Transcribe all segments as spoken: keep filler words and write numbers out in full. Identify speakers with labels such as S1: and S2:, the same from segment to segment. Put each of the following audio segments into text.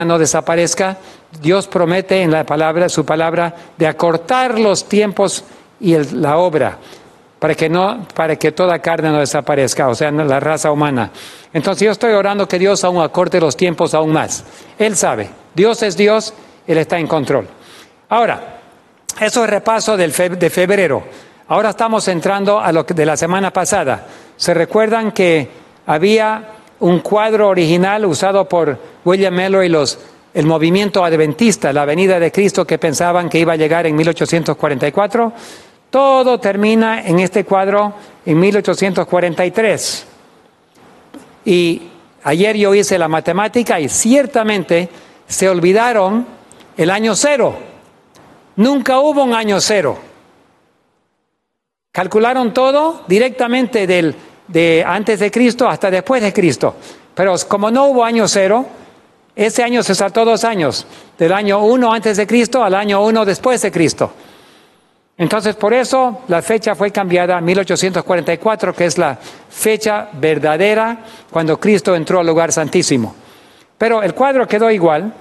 S1: no desaparezca, Dios promete en la palabra, su palabra, de acortar los tiempos y el, la obra, para que no, para que toda carne no desaparezca, o sea, la raza humana. Entonces yo estoy orando que Dios aún acorte los tiempos aún más. Él sabe, Dios es Dios, Él está en control. Ahora, eso es repaso del fe, de febrero. Ahora estamos entrando a lo de la semana pasada. ¿Se recuerdan que había un cuadro original usado por William Miller y los, el movimiento adventista, la venida de Cristo, que pensaban que iba a llegar en mil ochocientos cuarenta y cuatro? Todo termina en este cuadro en mil ochocientos cuarenta y tres. Y ayer yo hice la matemática y ciertamente se olvidaron el año cero. Nunca hubo un año cero. Calcularon todo directamente del, de antes de Cristo hasta después de Cristo. Pero como no hubo año cero, ese año se saltó dos años. Del año uno antes de Cristo al año uno después de Cristo. Entonces, por eso la fecha fue cambiada a mil ochocientos cuarenta y cuatro, que es la fecha verdadera cuando Cristo entró al lugar santísimo. Pero el cuadro quedó igual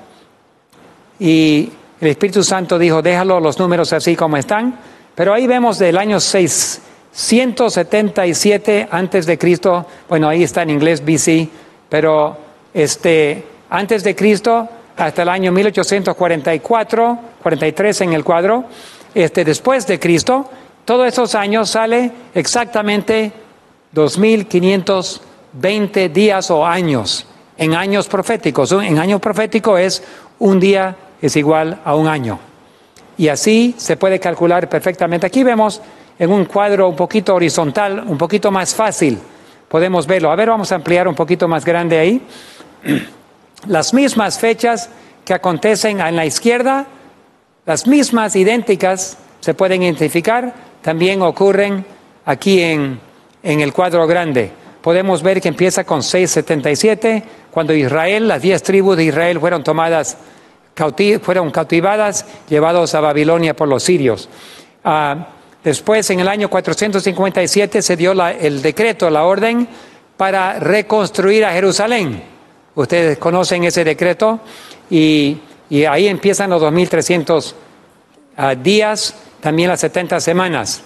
S1: y el Espíritu Santo dijo, déjalo los números así como están. Pero ahí vemos del año seiscientos setenta y siete antes de Cristo, bueno, ahí está en inglés B C, pero este, antes de Cristo hasta el año mil ochocientos cuarenta y cuatro, cuarenta y tres en el cuadro. Este, después de Cristo, todos esos años sale exactamente dos mil quinientos veinte días o años, en años proféticos. En año profético es un día es igual a un año. Y así se puede calcular perfectamente. Aquí vemos en un cuadro un poquito horizontal, un poquito más fácil, podemos verlo. A ver, vamos a ampliar un poquito más grande ahí. Las mismas fechas que acontecen en la izquierda, las mismas idénticas, se pueden identificar, también ocurren aquí en, en el cuadro grande. Podemos ver que empieza con seiscientos setenta y siete, cuando Israel, las diez tribus de Israel fueron tomadas, cautiv fueron cautivadas, llevados a Babilonia por los sirios. Uh, después, en el año cuatrocientos cincuenta y siete, se dio la, el decreto, la orden, para reconstruir a Jerusalén. Ustedes conocen ese decreto y... Y ahí empiezan los dos mil trescientos uh, días, también las setenta semanas.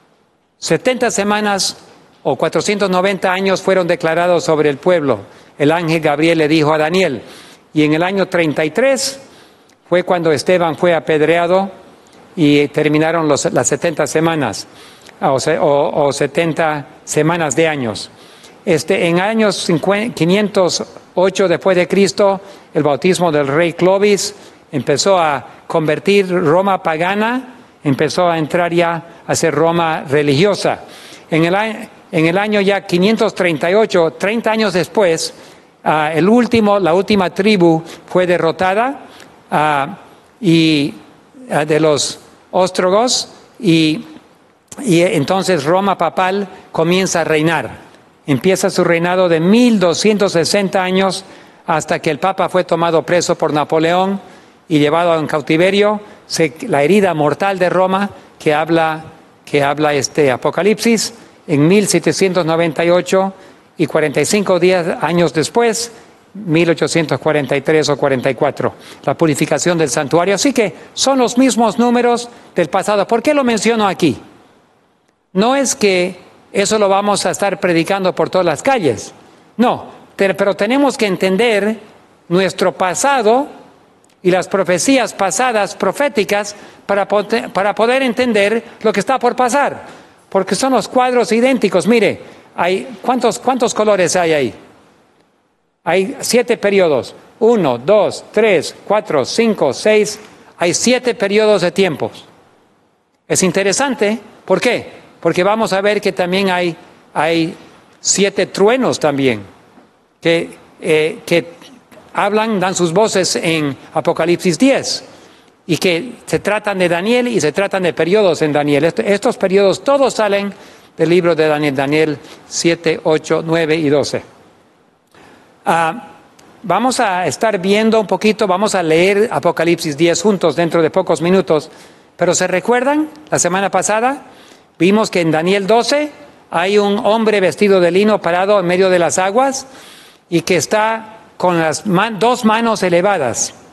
S1: setenta semanas o cuatrocientos noventa años fueron declarados sobre el pueblo. El ángel Gabriel le dijo a Daniel. Y en el año treinta y tres fue cuando Esteban fue apedreado y terminaron los, las setenta semanas o, o, o setenta semanas de años. Este, en años quinientos ocho después de Cristo, el bautismo del rey Clovis empezó a convertir Roma pagana, empezó a entrar ya a ser Roma religiosa. En el, en el año ya quinientos treinta y ocho, treinta años después, uh, el último, la última tribu fue derrotada uh, y, uh, de los óstrogos y, y entonces Roma papal comienza a reinar. Empieza su reinado de mil doscientos sesenta años hasta que el Papa fue tomado preso por Napoleón y llevado en cautiverio. Se, la herida mortal de Roma que habla, que habla este Apocalipsis en mil setecientos noventa y ocho y cuarenta y cinco días, años después, mil ochocientos cuarenta y tres o cuarenta y cuatro, la purificación del santuario. Así que son los mismos números del pasado. ¿Por qué lo menciono aquí? No es que eso lo vamos a estar predicando por todas las calles. No, pero tenemos que entender nuestro pasado y las profecías pasadas proféticas para poder, para poder entender lo que está por pasar. Porque son los cuadros idénticos. Mire, hay, ¿cuántos, cuántos colores hay ahí? Hay siete periodos. Uno, dos, tres, cuatro, cinco, seis. Hay siete periodos de tiempos. Es interesante. ¿Por qué? Porque vamos a ver que también hay, hay siete truenos también, que, eh, que hablan, dan sus voces en Apocalipsis diez, y que se tratan de Daniel y se tratan de periodos en Daniel. Est estos periodos todos salen del libro de Daniel, Daniel siete, ocho, nueve y doce. Uh, vamos a estar viendo un poquito, vamos a leer Apocalipsis diez juntos dentro de pocos minutos, pero ¿se recuerdan la semana pasada? Vimos que en Daniel doce hay un hombre vestido de lino parado en medio de las aguas y que está con las man- dos manos elevadas.